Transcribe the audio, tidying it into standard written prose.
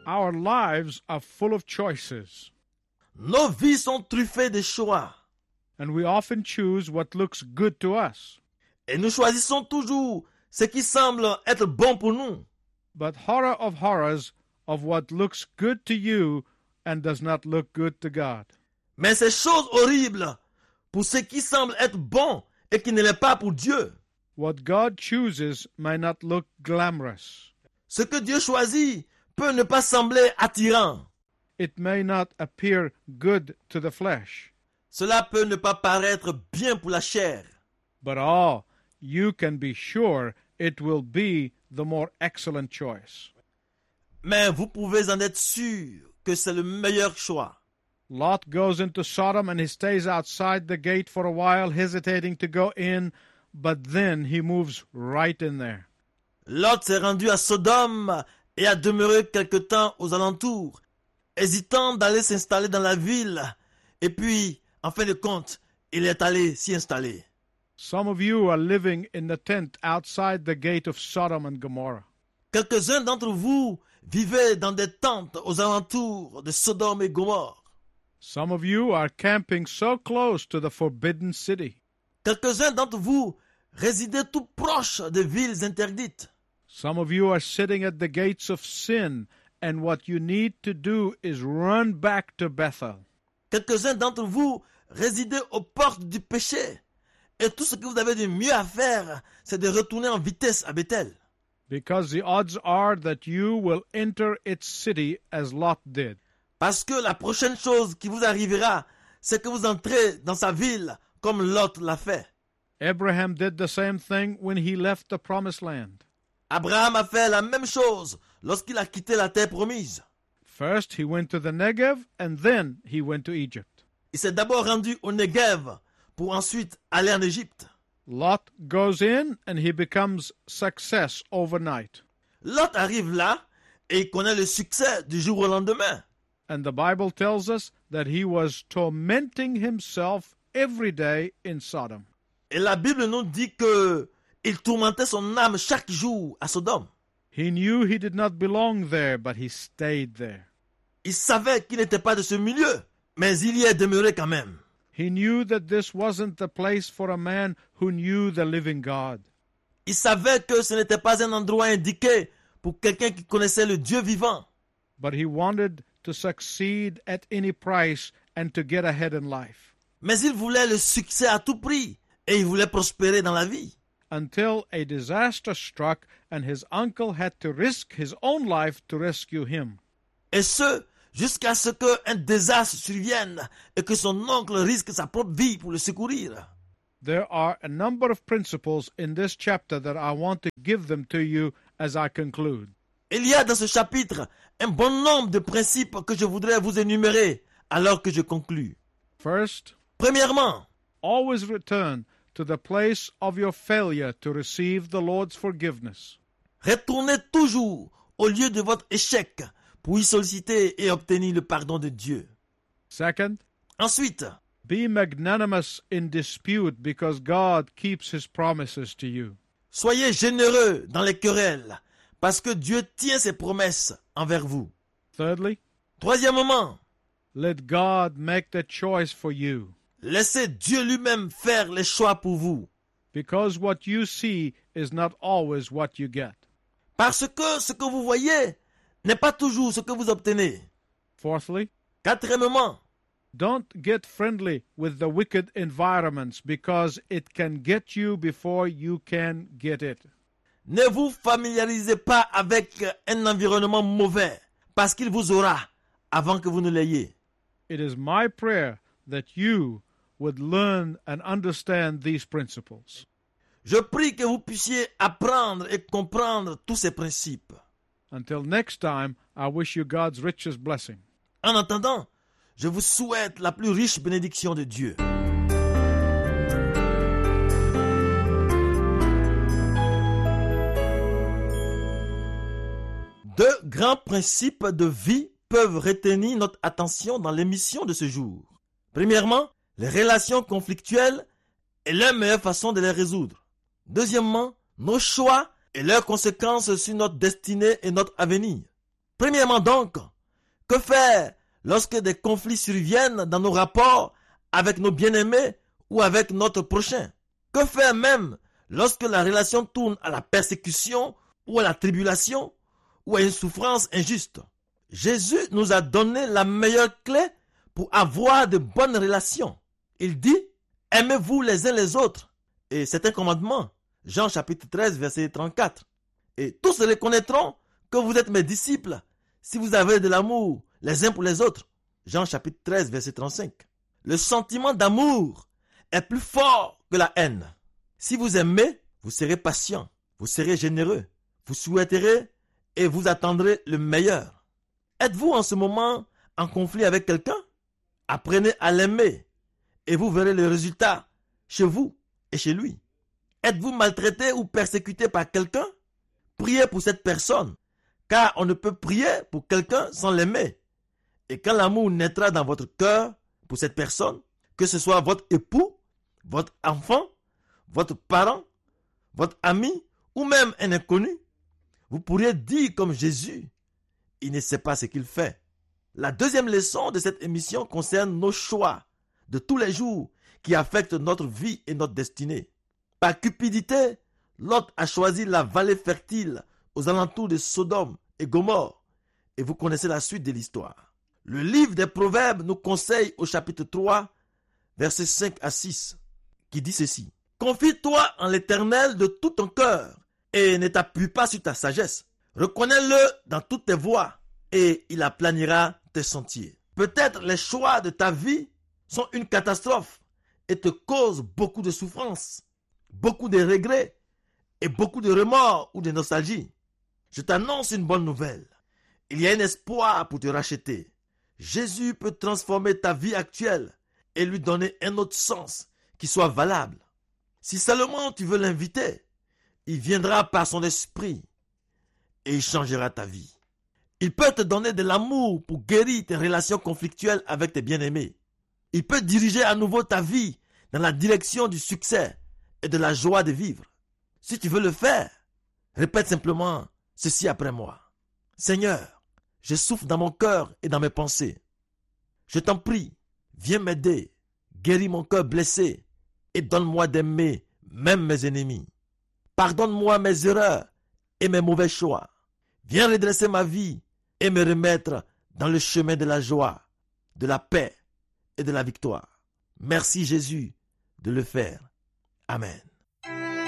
Our lives are full of choices, Nos vies sont truffées de choix. and we often choose what looks good to us. Et nous choisissons toujours ce qui semble être bon pour nous. But horror of horrors of what looks good to you and does not look good to God. Mais ces choses horribles pour ce qui semble être bon et qui ne l'est pas pour Dieu. What God chooses may not look glamorous. Ce que Dieu choisit peut ne pas sembler attirant. It may not appear good to the flesh. Cela peut ne pas paraître bien pour la chair. But you can be sure it will be the more excellent choice. Mais vous pouvez en être sûr que c'est le meilleur choix. Lot goes into Sodom and he stays outside the gate for a while, hesitating to go in, but then he moves right in there. Lot s'est rendu à Sodome et a demeuré quelque temps aux alentours, hésitant d'aller s'installer dans la ville. Et puis, en fin de compte, il est allé s'y installer. Some of you are living in the tent outside the gate of Sodom and Gomorrah. Quelques-uns d'entre vous vivaient dans des tentes aux alentours de Sodome et Gomorre. Some of you are camping so close to the forbidden city. Quelques-uns d'entre vous résidaient tout proche des villes interdites. Some of you are sitting at the gates of sin, and what you need to do is run back to Bethel. Quelques-uns d'entre vous résidaient aux portes du péché. Et tout ce que vous avez de mieux à faire, c'est de retourner en vitesse à Bethel. Because the odds are that you will enter its city as Lot did. Parce que la prochaine chose qui vous arrivera, c'est que vous entrez dans sa ville comme Lot l'a fait. Abraham did the same thing when he left the promised land. Abraham a fait la même chose lorsqu'il a quitté la terre promise. First he went to the Negev, and then he went to Egypt. Il s'est d'abord rendu au Negev pour ensuite aller en Égypte. Lot goes in, and he becomes success overnight. Lot arrive là et il connaît le succès du jour au lendemain. And the Bible tells us that he was tormenting himself every day in Sodom. Et la Bible nous dit que il tourmentait son âme chaque jour à Sodome. He knew he did not belong there, but he stayed there. Il savait qu'il n'était pas de ce milieu, mais il y est demeuré quand même. He knew that this wasn't the place for a man who knew the living God. Il savait que ce n'était pas un endroit indiqué pour quelqu'un qui connaissait le Dieu vivant. But he wanted to succeed at any price and to get ahead in life. Mais il voulait le succès à tout prix et il voulait prospérer dans la vie. Until a disaster struck and his uncle had to risk his own life to rescue him. Et ce, jusqu'à ce qu'un désastre survienne et que son oncle risque sa propre vie pour le secourir. There are a number of principles in this chapter that I want to give them to you as I conclude. Il y a dans ce chapitre un bon nombre de principes que je voudrais vous énumérer alors que je conclus. First, Premièrement, always return to the place of your failure to receive the Lord's forgiveness. retournez toujours au lieu de votre échec pour y solliciter et obtenir le pardon de Dieu. Second, Ensuite, be magnanimous in dispute because God keeps his promises to you. soyez généreux dans les querelles parce que Dieu tient ses promesses envers vous. Thirdly, Troisièmement, let God make the choice for you laissez Dieu lui-même faire les choix pour vous. because what you see is not always what you get. Parce que ce que vous voyez n'est pas toujours ce que vous obtenez. Fourthly, Quatrièmement, don't get friendly with the wicked environments because it can get you before you can get it. ne vous familiarisez pas avec un environnement mauvais parce qu'il vous aura avant que vous ne l'ayez. It is my prayer that you would learn and understand these principles. Je prie que vous puissiez apprendre et comprendre tous ces principes. Until next time, I wish you God's richest blessing. En attendant, je vous souhaite la plus riche bénédiction de Dieu. Deux grands principes de vie peuvent retenir notre attention dans l'émission de ce jour. Premièrement, les relations conflictuelles et la meilleure façon de les résoudre. Deuxièmement, nos choix et leurs conséquences sur notre destinée et notre avenir. Premièrement donc, que faire lorsque des conflits surviennent dans nos rapports avec nos bien-aimés ou avec notre prochain? Que faire même lorsque la relation tourne à la persécution ou à la tribulation ou à une souffrance injuste? Jésus nous a donné la meilleure clé pour avoir de bonnes relations. Il dit, aimez-vous les uns les autres. Et c'est un commandement. Jean chapitre 13, verset 34. Et tous reconnaîtront que vous êtes mes disciples si vous avez de l'amour les uns pour les autres. Jean chapitre 13, verset 35. Le sentiment d'amour est plus fort que la haine. Si vous aimez, vous serez patient, vous serez généreux, vous souhaiterez et vous attendrez le meilleur. Êtes-vous en ce moment en conflit avec quelqu'un? Apprenez à l'aimer et vous verrez le résultat chez vous et chez lui. Êtes-vous maltraité ou persécuté par quelqu'un? Priez pour cette personne, car on ne peut prier pour quelqu'un sans l'aimer. Et quand l'amour naîtra dans votre cœur pour cette personne, que ce soit votre époux, votre enfant, votre parent, votre ami ou même un inconnu, vous pourriez dire comme Jésus, il ne sait pas ce qu'il fait. La deuxième leçon de cette émission concerne nos choix de tous les jours qui affectent notre vie et notre destinée. Par cupidité, Lot a choisi la vallée fertile aux alentours de Sodome et Gomorrhe. Et vous connaissez la suite de l'histoire. Le livre des Proverbes nous conseille au chapitre 3, versets 5 à 6, qui dit ceci. Confie-toi en l'Éternel de tout ton cœur et ne t'appuie pas sur ta sagesse. Reconnais-le dans toutes tes voies et il aplanira tes sentiers. Peut-être les choix de ta vie sont une catastrophe et te causent beaucoup de souffrance, beaucoup de regrets et beaucoup de remords ou de nostalgie. Je t'annonce une bonne nouvelle. Il y a un espoir pour te racheter. Jésus peut transformer ta vie actuelle et lui donner un autre sens qui soit valable. Si seulement tu veux l'inviter, il viendra par son esprit et il changera ta vie. Il peut te donner de l'amour pour guérir tes relations conflictuelles avec tes bien-aimés. Il peut diriger à nouveau ta vie dans la direction du succès et de la joie de vivre. Si tu veux le faire, répète simplement ceci après moi. Seigneur, je souffre dans mon cœur et dans mes pensées. Je t'en prie, viens m'aider, guéris mon cœur blessé et donne-moi d'aimer même mes ennemis. Pardonne-moi mes erreurs et mes mauvais choix. Viens redresser ma vie et me remettre dans le chemin de la joie, de la paix et de la victoire. Merci Jésus de le faire. Amen.